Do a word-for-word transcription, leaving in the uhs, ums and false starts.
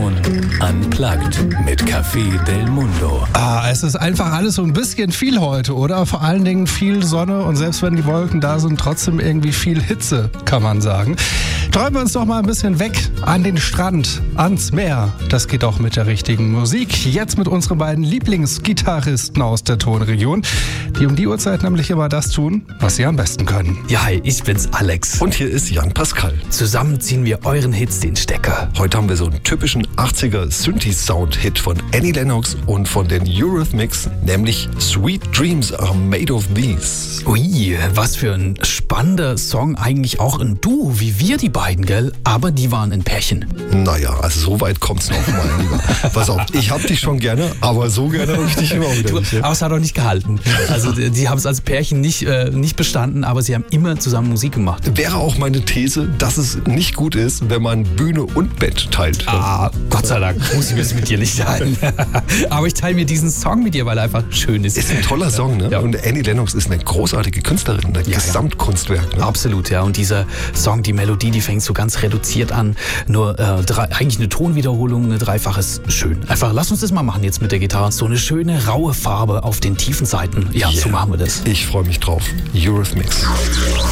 Tonregion Unplugged mit Café Del Mundo. Ah, es ist einfach alles so ein bisschen viel heute, oder? Vor allen Dingen viel Sonne und selbst wenn die Wolken da sind, trotzdem irgendwie viel Hitze, kann man sagen. Träumen wir uns doch mal ein bisschen weg an den Strand, ans Meer. Das geht auch mit der richtigen Musik. Jetzt mit unseren beiden Lieblingsgitarristen aus der Tonregion, die um die Uhrzeit nämlich immer das tun, was sie am besten können. Ja, hi, ich bin's Alex. Und hier ist Jan Pascal. Zusammen ziehen wir euren Hits den Stecker. Heute haben wir so einen typischen achtziger Synthi-Sound-Hit von Annie Lennox und von den Eurythmics, nämlich Sweet Dreams Are Made of These. Ui, was für ein spannender Song, eigentlich auch ein Duo, wie wir die beiden, gell? Aber die waren ein Pärchen. Naja, also so weit kommt's noch, mein Lieber. Pass auf, ich hab dich schon gerne, aber so gerne habe ich dich immer wieder du, nicht. Ja? Aber es hat auch nicht gehalten. Also die, die haben es als Pärchen nicht, äh, nicht bestanden, aber sie haben immer zusammen Musik gemacht. Wäre auch meine These, dass es nicht gut ist, wenn man Bühne und Bett teilt. Ah, Gott sei Dank, muss ich es mit dir nicht teilen. Aber ich teile mir diesen Song mit dir, weil er einfach schön ist. Ist ein toller Song, ne? Ja. Und Annie Lennox ist eine großartige Künstlerin, ein Ja, Gesamtkunstwerk. Ne? Absolut, ja. Und dieser Song, die Melodie, die fängt so ganz reduziert an. Nur äh, drei, eigentlich eine Tonwiederholung, eine dreifaches schön. Einfach, lass uns das mal machen jetzt mit der Gitarre. So eine schöne, raue Farbe auf den tiefen Seiten. Ja, Yeah. so machen wir das. Ich freue mich drauf. Eurythmics.